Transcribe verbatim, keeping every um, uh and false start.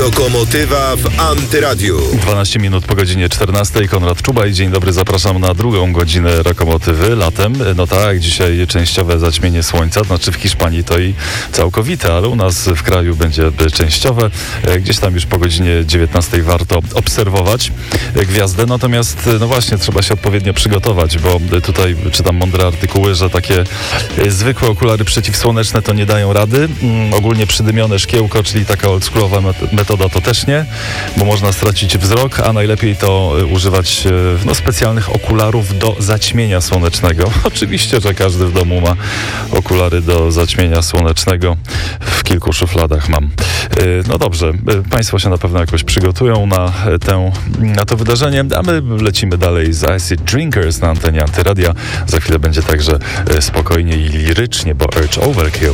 Lokomotywa w Antyradiu. dwanaście minut po godzinie czternastej. Konrad Czuba i dzień dobry, zapraszam na drugą godzinę Lokomotywy latem. No tak, dzisiaj częściowe zaćmienie słońca, znaczy w Hiszpanii to i całkowite, ale u nas w kraju będzie częściowe. Gdzieś tam już po godzinie dziewiętnastej warto obserwować gwiazdę, natomiast no właśnie trzeba się odpowiednio przygotować, bo tutaj czytam mądre artykuły, że takie zwykłe okulary przeciwsłoneczne to nie dają rady. Mm, ogólnie przydymione szkiełko, czyli taka oldschoolowa metoda to też nie, bo można stracić wzrok, a najlepiej to używać no, specjalnych okularów do zaćmienia słonecznego. Oczywiście, że każdy w domu ma okulary do zaćmienia słonecznego. W kilku szufladach mam. No dobrze, Państwo się na pewno jakoś przygotują na, tę, na to wydarzenie, a my lecimy dalej z Acid Drinkers na antenie Antyradia. Za chwilę będzie także spokojnie i lirycznie, bo Urge Overkill.